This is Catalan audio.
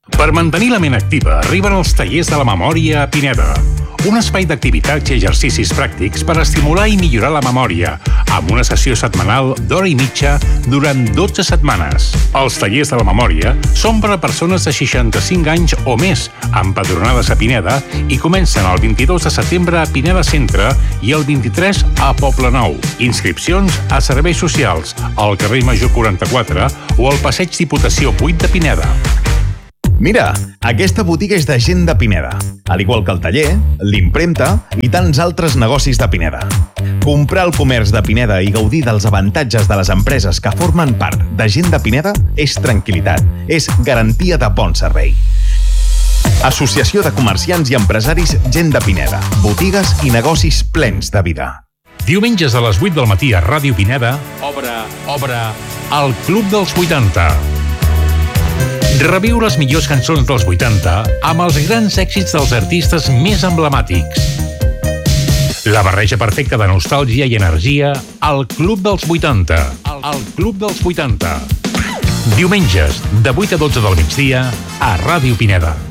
Per mantenir la ment activa, arriben els tallers de la memòria a Pineda. Un espai d'activitats i exercicis pràctics per estimular i millorar la memòria, amb una sessió setmanal d'hora i mitja durant 12 setmanes. Els tallers de la memòria són per a persones de 65 anys o més, empadronades a Pineda, i comencen el 22 de setembre a Pineda Centre i el 23 a Poblenou. Inscripcions a Serveis Socials, al carrer Major 44 o al Passeig Diputació 8 de Pineda. Mira, aquesta botiga és de gent de Pineda, al igual que el taller, l'impremta i tants altres negocis de Pineda. Comprar al comerç de Pineda i gaudir dels avantatges de les empreses que formen part de gent de Pineda és tranquil·litat, és garantia de bon servei. Associació de Comerciants i Empresaris Gent de Pineda, botigues i negocis plens de vida. Diumenges a les 8 del matí a Ràdio Pineda, obre el Club dels 80. Reviu les millors cançons dels 80 amb els grans èxits dels artistes més emblemàtics. La barreja perfecta de nostàlgia i energia al Club dels 80. El Club dels 80. Diumenges, de 8 a 12 del migdia, a Ràdio Pineda.